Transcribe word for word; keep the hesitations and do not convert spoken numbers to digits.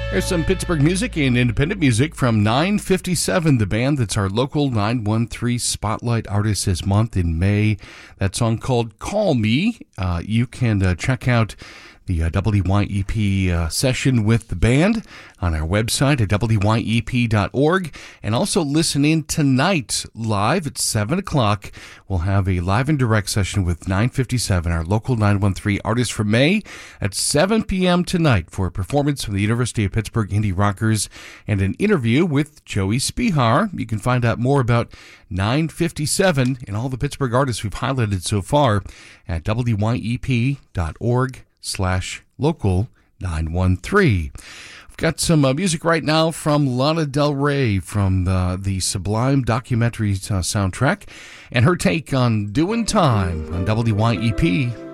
There's some Pittsburgh music and independent music from nine fifty-seven, the band that's our local nine one three Spotlight Artist this month in May. That song called Call Me. Uh, you can uh, check out the uh, W Y E P uh, session with the band on our website at W Y E P dot org, and also listen in tonight live at seven o'clock. We'll have a live and direct session with nine fifty-seven, our local nine one three artist for May, at seven p.m. tonight for a performance from the University of Pittsburgh Indie Rockers and an interview with Joey Spihar. You can find out more about nine fifty-seven and all the Pittsburgh artists we've highlighted so far at W Y E P dot org slash local nine one three. I've got some uh, music right now from Lana Del Rey from the, the Sublime documentary uh, soundtrack, and her take on Doing Time on W Y E P.